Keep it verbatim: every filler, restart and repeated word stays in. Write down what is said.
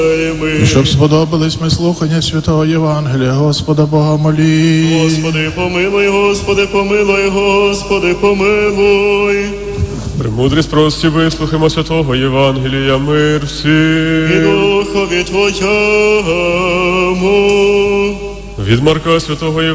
І щоб сподобались ми слухання святого Євангелія, Господа Бога молі. Господи, помилуй, Господи, помилуй, Господи, помилуй. Премудрість прості, вислухаймо святого Євангелія, мир всім. І Духові Твоєму. Від Марка святого Євангелія.